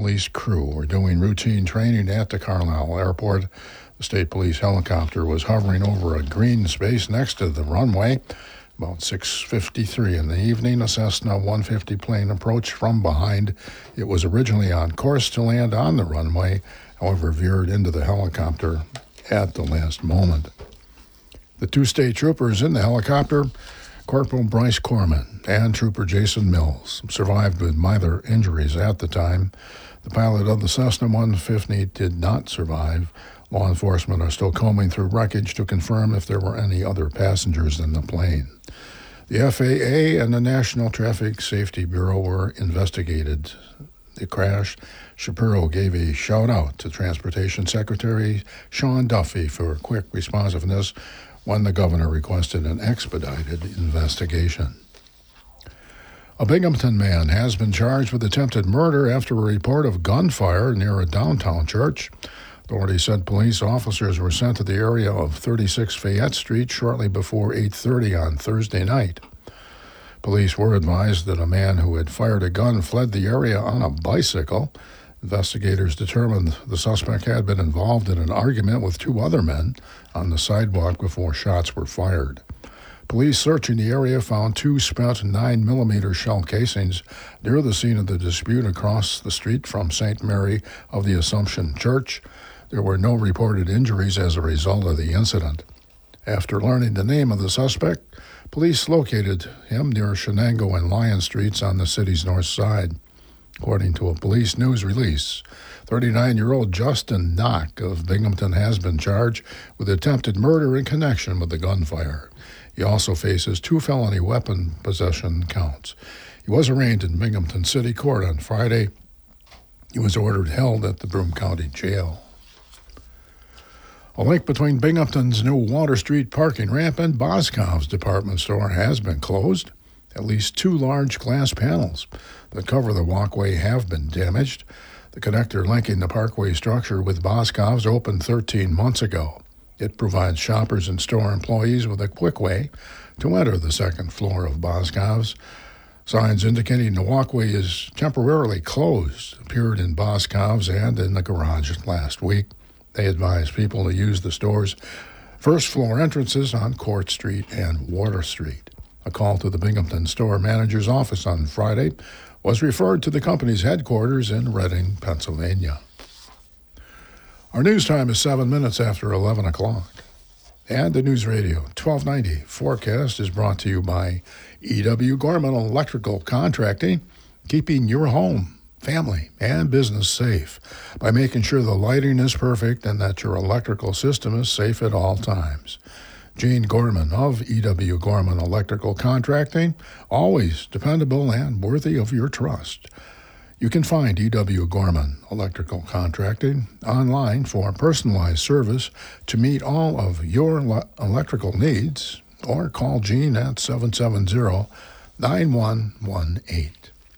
police crew were doing routine training at the Carlisle Airport. The state police helicopter was hovering over a green space next to the runway. About 6:53 in the evening, a Cessna 150 plane approached from behind. It was originally on course to land on the runway, however veered into the helicopter at the last moment. The two state troopers in the helicopter, Corporal Bryce Corman and Trooper Jason Mills, survived with minor injuries at the time. The pilot of the Cessna 150 did not survive. Law enforcement are still combing through wreckage to confirm if there were any other passengers in the plane. The FAA and the National Traffic Safety Bureau were investigated the crash. Shapiro gave a shout-out to Transportation Secretary Sean Duffy for quick responsiveness when the governor requested an expedited investigation. A Binghamton man has been charged with attempted murder after a report of gunfire near a downtown church. Authorities said police officers were sent to the area of 36 Fayette Street shortly before 8:30 on Thursday night. Police were advised that a man who had fired a gun fled the area on a bicycle. Investigators determined the suspect had been involved in an argument with two other men on the sidewalk before shots were fired. Police searching the area found two spent 9mm shell casings near the scene of the dispute across the street from St. Mary of the Assumption Church. There were no reported injuries as a result of the incident. After learning the name of the suspect, police located him near Shenango and Lion Streets on the city's north side. According to a police news release, 39-year-old Justin Knock of Binghamton has been charged with attempted murder in connection with the gunfire. He also faces 2 felony weapon possession counts. He was arraigned in Binghamton City Court on Friday. He was ordered held at the Broome County Jail. A link between Binghamton's new Water Street parking ramp and Boscov's department store has been closed. At least 2 large glass panels that cover the walkway have been damaged. The connector linking the parkway structure with Boscov's opened 13 months ago. It provides shoppers and store employees with a quick way to enter the second floor of Boscov's. Signs indicating the walkway is temporarily closed appeared in Boscov's and in the garage last week. They advise people to use the store's first-floor entrances on Court Street and Water Street. A call to the Binghamton store manager's office on Friday was referred to the company's headquarters in Reading, Pennsylvania. Our news time is 7 minutes after 11 o'clock. And the News Radio 1290 forecast is brought to you by E.W. Gorman Electrical Contracting, keeping your home, family, and business safe by making sure the lighting is perfect and that your electrical system is safe at all times. Gene Gorman of E.W. Gorman Electrical Contracting, always dependable and worthy of your trust. You can find E.W. Gorman Electrical Contracting online for personalized service to meet all of your electrical needs, or call Gene at 770-9118.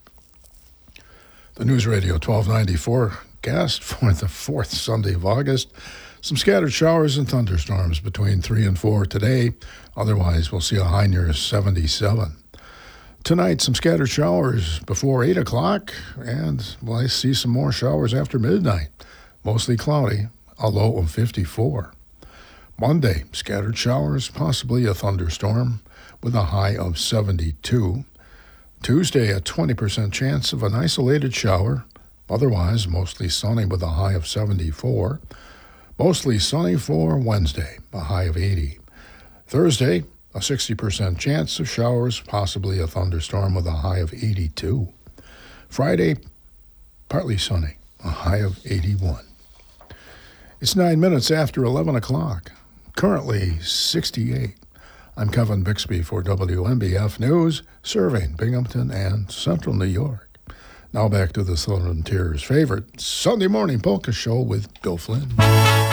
The News Radio 1290 forecast for the 4th Sunday of August. Some scattered showers and thunderstorms between 3 and 4 today. Otherwise, we'll see a high near 77. Tonight, some scattered showers before 8 o'clock, and I see some more showers after midnight. Mostly cloudy, a low of 54. Monday, scattered showers, possibly a thunderstorm, with a high of 72. Tuesday, a 20% chance of an isolated shower. Otherwise, mostly sunny with a high of 74. Mostly sunny for Wednesday, a high of 80. Thursday, a 60% chance of showers, possibly a thunderstorm with a high of 82. Friday, partly sunny, a high of 81. It's 9 minutes after 11 o'clock, currently 68. I'm Kevin Bixby for WNBF News, serving Binghamton and Central New York. Now back to the Southern Tier's favorite Sunday morning polka show with Bill Flynn.